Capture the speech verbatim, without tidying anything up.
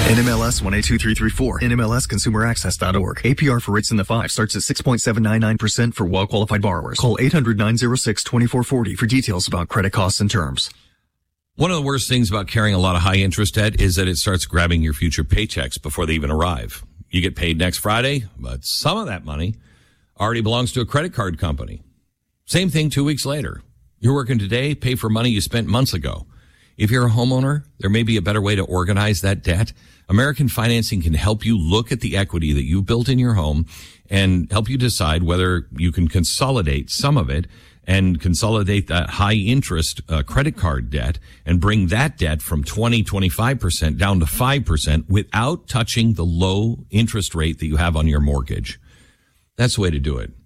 N M L S one eight two three three four. N M L S consumer access dot org. A P R for rates in the five starts at six point seven nine nine percent for well-qualified borrowers. Call eight hundred nine oh six two four four oh for details about credit costs and terms. One of the worst things about carrying a lot of high interest debt is that it starts grabbing your future paychecks before they even arrive. You get paid next Friday, but some of that money already belongs to a credit card company. Same thing two weeks later. You're working today, pay for money you spent months ago. If you're a homeowner, there may be a better way to organize that debt. American Financing can help you look at the equity that you built in your home and help you decide whether you can consolidate some of it and consolidate that high interest uh, credit card debt and bring that debt from twenty, twenty-five percent down to five percent without touching the low interest rate that you have on your mortgage. That's the way to do it.